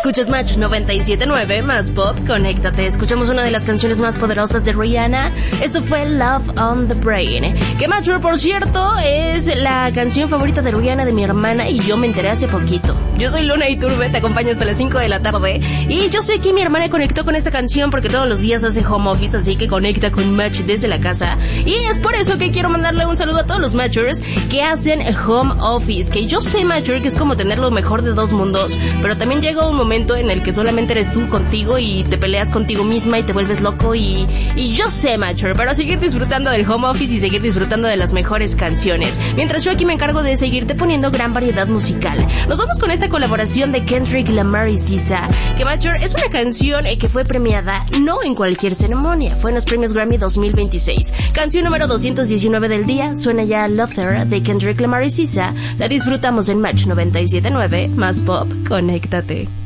Escuchas Match 97.9 más pop, conéctate. Escuchamos una de las canciones más poderosas de Rihanna. Esto fue Love on the Brain. Que Match, por cierto, es la canción favorita de Rihanna de mi hermana y yo me enteré hace poquito. Yo soy Luna Iturbe, te acompaño hasta las 5 de la tarde y yo sé que mi hermana conectó con esta canción porque todos los días hace home office, así que conecta con Match desde la casa. Y es por eso que quiero mandarle un saludo a todos los Matchers que hacen home office. Que yo sé, Matcher, que es como tener lo mejor de dos mundos, pero también llega un momento en el que solamente eres tú contigo y te peleas contigo misma y te vuelves loco y yo sé, Matcher, para seguir disfrutando del home office y seguir disfrutando de las mejores canciones, mientras yo aquí me encargo de seguirte poniendo gran variedad musical. Nos vamos con esta colaboración de Kendrick Lamar y SZA, que Matcher es una canción que fue premiada no en cualquier ceremonia, fue en los premios Grammy 2026. Canción número 219 del día, suena ya Luther de Kendrick Lamar y SZA. La disfrutamos en Match 97.9 más pop, conéctate.